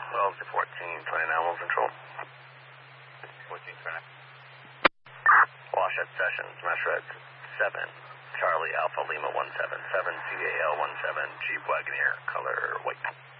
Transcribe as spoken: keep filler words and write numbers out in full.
twelve to fourteen, twenty-nine, one control. fourteen, twenty-nine. Washout Sessions, Mesh Red seven, Charlie Alpha Lima one seven seven, C A L one seven, Jeep Wagoneer, color white.